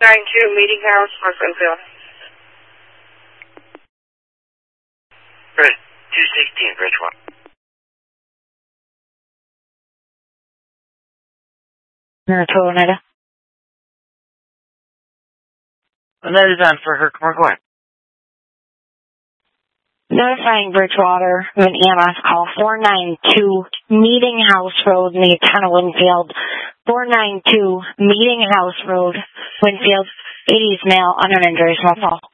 492 Meeting House, North Winfield. Bridge 216, Bridgewater. Oneida. Oneida's on for her. Come on, go ahead. Notifying Bridgewater of an EMS call, 492 Meeting House Road, in the town of Winfield. 492 Meeting House Road, Winfield. 80s male, unknown injuries, no fall.